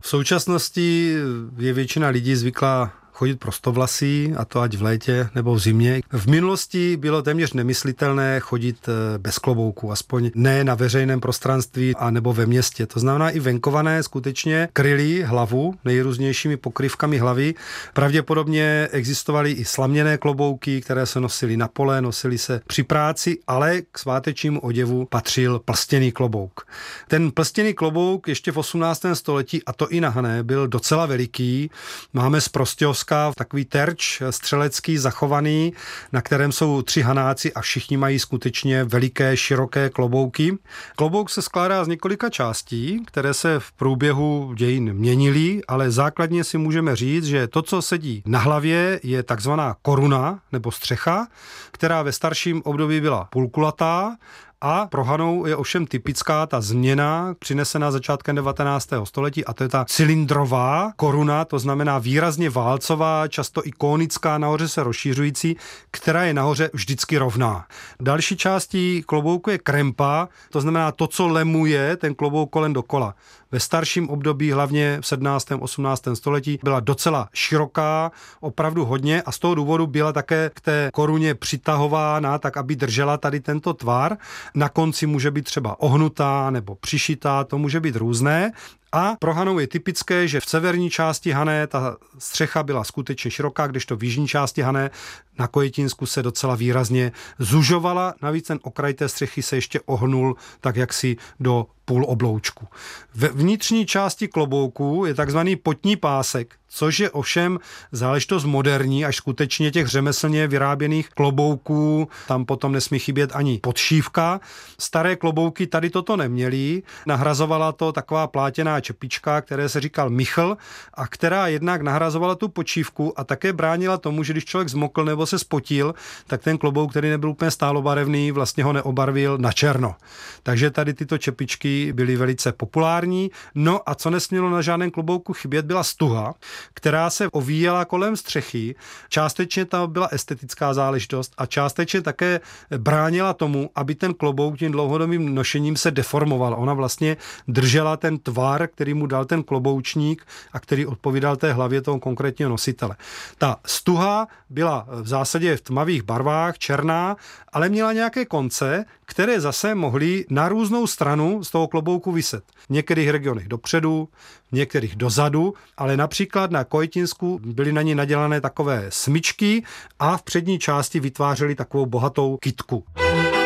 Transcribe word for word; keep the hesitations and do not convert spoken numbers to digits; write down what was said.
V současnosti je většina lidí zvyklá chodit prostovlasí, a to ať v létě nebo v zimě. V minulosti bylo téměř nemyslitelné chodit bez klobouku, aspoň ne na veřejném prostranství a nebo ve městě. To znamená, i venkované skutečně kryli hlavu nejrůznějšími pokrývkami hlavy. Pravděpodobně existovaly i slaměné klobouky, které se nosily na pole, nosily se při práci, ale k svátečnímu oděvu patřil plstěný klobouk. Ten plstěný klobouk ještě v osmnáctém století, a to i na Hané, byl docela veliký. Máme z Prostějovska takový terč střelecký zachovaný, na kterém jsou tři hanáci a všichni mají skutečně veliké, široké klobouky. Klobouk se skládá z několika částí, které se v průběhu dějin měnily, ale základně si můžeme říct, že to, co sedí na hlavě, je takzvaná koruna nebo střecha, která ve starším období byla půlkulatá. A pro Hanou je ovšem typická ta změna přinesená začátkem devatenáctého století, a to je ta cylindrová koruna, to znamená výrazně válcová, často i kónická, nahoře se rozšířující, která je nahoře vždycky rovná. Další částí klobouku je krempa, to znamená to, co lemuje ten klobouk kolem dokola. Ve starším období, hlavně v sedmnáctém osmnáctém století, byla docela široká, opravdu hodně, a z toho důvodu byla také k té koruně přitahována, tak aby držela tady tento tvar. Na konci může být třeba ohnutá nebo přišitá, to může být různé. A pro Hanou je typické, že v severní části Hané ta střecha byla skutečně široká, kdežto v jižní části Hané na Kojetinsku se docela výrazně zužovala. Navíc ten okraj té střechy se ještě ohnul tak jaksi do půl obloučku. Ve vnitřní části klobouku je takzvaný potní pásek, což je ovšem záležitost moderní, až skutečně těch řemeslně vyráběných klobouků. Tam potom nesmí chybět ani podšívka. Staré klobouky tady toto neměly. Nahrazovala to taková plátěná čepička, které se říkal michl, a která jednak nahrazovala tu počívku a také bránila tomu, že když člověk zmokl nebo se spotil, tak ten klobouk, který nebyl úplně stálobarevný, vlastně ho neobarvil na černo. Takže tady tyto čepičky byly velice populární. No a co nesmělo na žádném klobouku chybět, byla stuha, která se ovíjela kolem střechy. Částečně tam byla estetická záležitost a částečně také bránila tomu, aby ten klobouk tím dlouhodobým nošením se deformoval. Ona vlastně držela ten tvar, který mu dal ten kloboučník a který odpovídal té hlavě toho konkrétního nositele. Ta stuha byla v zásadě v tmavých barvách, černá, ale měla nějaké konce, které zase mohly na různou stranu z toho klobouku viset. V některých regionech dopředu, v některých dozadu, ale například na Kojetinsku byly na ní nadělané takové smyčky a v přední části vytvářely takovou bohatou kytku.